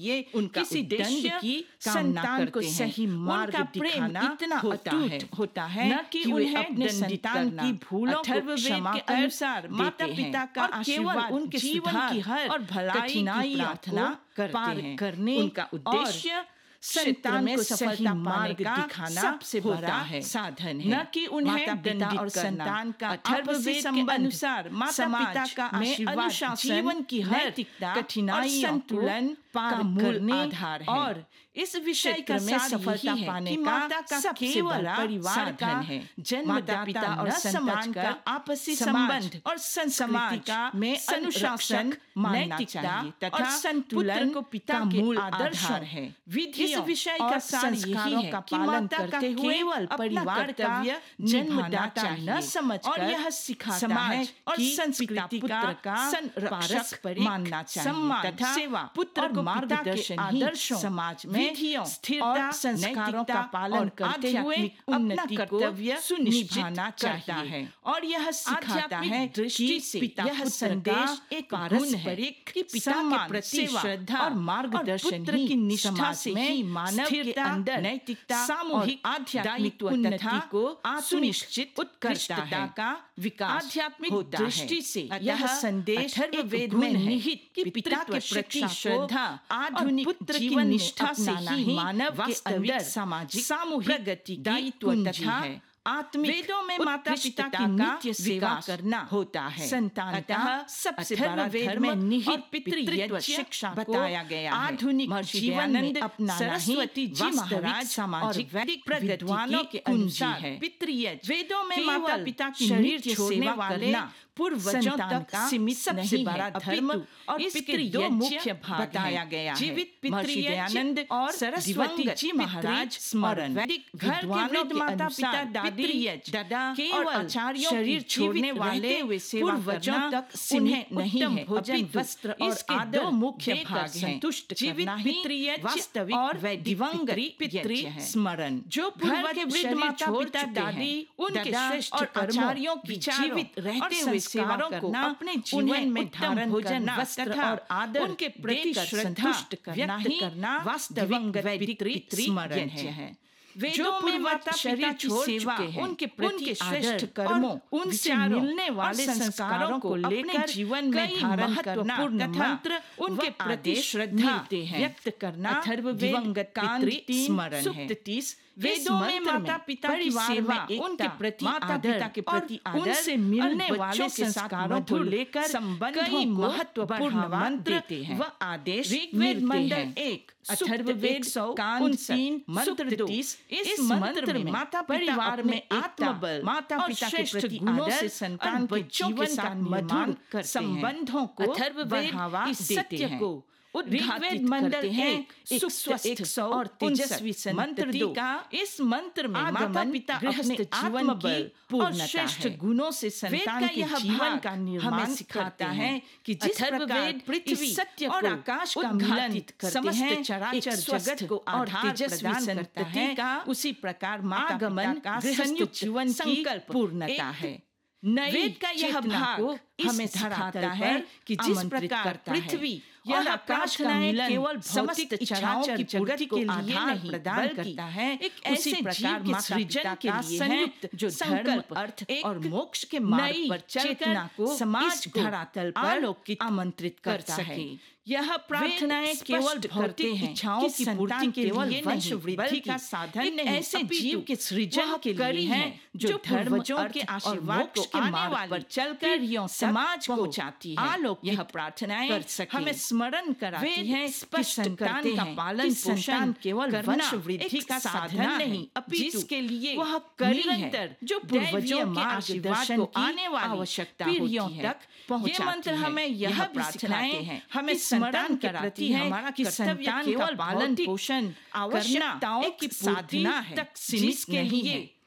लिए उनका किसी उद्देश्य दंड की कामना संतान को करते हैं। सही मार्ग उनका प्रेम दिखाना इतना अटूट होता है न कि वे उन्हें अपने दंडित संतान करना। की भूलों को अथर्ववेद क्षमा के कर अनुसार माता देते हैं पिता का और केवल आशीर्वाद उनके जीवन सुधार की हर और भलाई की कठिनाइयों प्रार्थना को करते पार हैं। करने उनका उद्देश्य और संतान में को सही सफलता मार्ग पाने का दिखाना सबसे होता बड़ा है। साधन है, न कि उन्हें माता पिता दंडित और करना। संतान का अथर्ववेद आपसी के संबंध अनुसार माता पिता का में आशीर्वाद अनुशासन, जीवन की हर नैतिकता कठिनाइयों और संतुलन को पार का मूल करने आधार है। और इस विषय क्षेत्र का में सार सफलता यही है पाने कि का माता का सबसे केवल बड़ा परिवार का साधन है। जन्मदाता पिता और न संतान समझकर का आपसी समाज संबंध और संस्कृति समाज का में अनुशासन मानना नैतिकता चाहिए और तथा संतुलन पुत्र को पिता का के मूल आदर्शों आधार है। इस विषय का और सार यही संस्कारों है का कि पालन माता का करते हुए केवल अपना परिवार का कर्तव्य जन्मदाता निभाना न चाहिए। समझकर और यह सिखाता समाज है और कि संस्कृति पिता का पुत्र का संरक्षक पारस्परिक मानना चाहिए सम्मान तथा सेवा पुत्र और को मार्गदर्शन पिता के ही आदर्शों समाज में विधियों स्थिरता और संस्कारों का पालन और करते हुए आध्यात्मिक अपना उन्नति को कर्तव्य सुनिश्चित निभाना करता चाहिए है। और यह सिखाता आध्यात्मिक है दृष्टि कि से पिता यह पुत्र संदेश का एक पारस्परिक कि पिता के सम्मान, प्रति सेवा श्रद्धा और मार्गदर्शन पुत्र ही की निष्ठा समाज से में ही मानव के स्थिरता, अंदर नैतिकता सामूहिक और आध्यात्मिक दायित्व उन्नति तथा को सुनिश्चित उत्कृष्टता करता है। का विकास आध्यात्मिक होता है। दृष्टि से यह संदेश अथर्ववेद एक में गुण है निहित कि पिता पिता के के प्रति प्रति श्रद्धा आधुनिक पुत्र की जीवन में निष्ठा से अपनाना ही ही मानव के वास्तविक अंदर सामाजिक सामूहिक प्रगति की दायित्व कुंजी तथा है। आत्मिक वेदों में माता पिता की का नित्य सेवा विकास करना होता है। संतान अतः का सबसे अथर्ववेद बड़ा धर्म में निहित और पितृत्व शिक्षा को बताया गया है। आधुनिक महर्षि जीवन में दयानंद अपनाना ही सरस्वती जी वास्तविक महाराज सामाजिक और वैदिक प्रगति विद्वानों की के कुंजी अनुसार है। पितृयज वेदों में केवल माता पिता की शरीर नित्य छोड़ने सेवा वाले करना पूर्वजों संतान तक का सीमित सबसे नहीं बड़ा है, धर्म अपितु और इसके इसके दो दो मुख्य मुख्य भाग भाग बताया हैं। गया है। जीवित महर्षि पितृयज दयानंद और सरस्वती दिवंगत जी महाराज पितृ स्मरण। वैदिक घर के विद्वानों वृद्ध के माता अनुसार पिता दादी पितृयज दादा केवल और आचार्यों शरीर की छोड़ने जीवित वाले रहते हुए सेवा पूर्वजों करना तक उन्हें सीमित नहीं उत्तम है। भोजन, अपितु वस्त्र और इसके आदर दो मुख्य देकर भाग हैं। संतुष्ट जीवित करना ही पितृयज वास्तविक और वैदिक दिवंगत पितृ पितृ है। स्मरण। जो घर पूर्वज के वृद्ध शरीर माता छोड़ पिता चुके दादी हैं, उनके दादा श्रेष्ठ और कर्मों, आचार्यों की विचारों जीवित रहते और हुए संस्कारों सेवा को करना, अपने उन्हें जीवन में उत्तम धारण भोजन, करना वस्त्र तथा और आदर उनके प्रति देकर श्रद्धा संतुष्ट करना व्यक्त ही करना वास्तविक दिवंगत वैदिक पितृ स्मरण यज्ञ है। वेदों में माता शरीर पिता की छोड़ सेवा, चुके हैं, उनके प्रति उनके आदर श्रेष्ठ और कर्मों, उनसे विचारों मिलने और वाले संस्कारों को लेकर जीवन में कई धारण करना महत्वपूर्ण तथा मंत्र उनके व प्रति आदेश श्रद्धा मिलते हैं। व्यक्त करना अथर्ववेद दिवंगत कांड पितृ 3 स्मरण सूक्त है। 30 वेदों में माता पिता की परिवार सेवा, में एकता, उनके प्रति माता आदर पिता के प्रति और आदर उनसे मिलने और वाले बच्चों के साथ संस्कारों को मधुर लेकर संबंधों कई को महत्वपूर्ण बढ़ावा मंत्र देते हैं व आदेश ऋग्वेद मिलते मंडल हैं। 1 अथर्ववेद 100 कांड 3 मंत्र मंत्र 2 30 इस मंत्र में माता पिता परिवार अपने में आत्मबल माता और पिता के श्रेष्ठ प्रति गुणों आदर से संतान और के बच्चों के जीवन का साथ निर्माण मधुर करते हैं। संबंधों को अथर्ववेद बढ़ावा इस देते सत्य हैं। को उद्घाटित ऋग्वेद मंडल करते हैं। एक स्वस्थ 100 और तेजस्वी मंत्र संतति 2 का इस मंत्र में माता आगमन, पिता गृहस्थ अपने जीवन आत्मबल की और पूर्णता श्रेष्ठ है। गुणों से वेद संतान का के यह जीवन भाग का निर्माण हमें सिखाता करते है हैं कि जिस प्रकार अथर्ववेद पृथ्वी इस सत्य और को आकाश का उद्घाटित मिलन करते समस्त हैं, चराचर एक स्वस्थ जगत को और आधार तेजस्वी प्रदान करता संतति है, का उसी प्रकार माता आगमन, पिता का गृहस्थ संयुक्त जीवन की संकल्प पूर्णता एक है। नई वेद का यह चेतना भाग को हमें इस सिखाता धरातल है पर कि जिस आमंत्रित प्रकार करता है। पृथ्वी यह और आकाश का प्रार्थनाएं मिलन केवल समस्त भौतिक इच्छाओं चराचर की जगत पूर्ति के के लिए लिए नहीं नहीं प्रदान बल्कि करता है, एक उसी ऐसे प्रकार जीव के माता सृजन पिता के का लिए संयुक्त है जो संकल्प धर्म अर्थ और एक मोक्ष के मार्ग नई पर चलकर चेतना को समाज इस को धरातल पर आलोकित आमंत्रित कर करता है। सके। यह प्रार्थनाएं केवल भौतिक हैं इच्छाओं कि की पूर्ति संतान के केवल लिए वंश नहीं, वृद्धि बल्कि का साधन एक नहीं, ऐसे अपितु जीव के सृजन वह के कड़ी लिए है है जो जो पूर्वजों धर्म, के अर्थ और आशीर्वाद मोक्ष को के आने मार्ग वाली पर चलकर पीढ़ियों समाज को पहुंचाती है। आलोकित यह प्रार्थनाएं कर सके। हमें स्मरण कराती वेद हैं कि स्पष्ट संतान करते का हैं पालन कि पोषण संतान केवल करना वंश वृद्धि एक का साधन साधना नहीं, नहीं, अपितु जिसके लिए वह कड़ी है निरंतर जो दैवीय पूर्वजों के मार्गदर्शन आशीर्वाद को की आने वाली आवश्यकता पीढ़ियों होती है। तक ये पहुंचाती मंत्र है। हमें यह भी प्रार्थनाएं सिखाते हैं हमें कि स्मरण संतान के कराती प्रति है हमारा कि कर्तव्य संतान केवल का पालन भौतिक पोषण आवश्यकताओं एक की साधना पूर्ति है तक सीमित जिसके नहीं लिए है।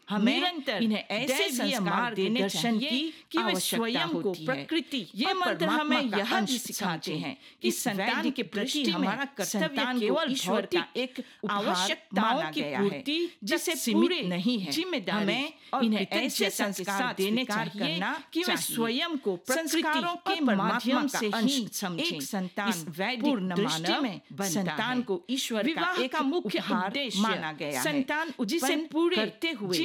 हमें निरंतर इन्हें ऐसे संस्कार देने चाहिए कि वे स्वयं को प्रकृति ये मंत्र हमें यह भी सिखाते हैं कि संतान के प्रति हमारा कर्तव्य केवल ईश्वर का एक आवश्यकताओं की पूर्ति जिसे सीमित नहीं है। जिम्मेदारी हमें इन्हें ऐसे संस्कार देने चाहिए कि वे स्वयं को संस्कारों के माध्यम से ही एक संतान पूर्ण मानव संतान को ईश्वर का एक मुख्य उद्देश्य माना गया है। संतान जिसे पूरे करते हुए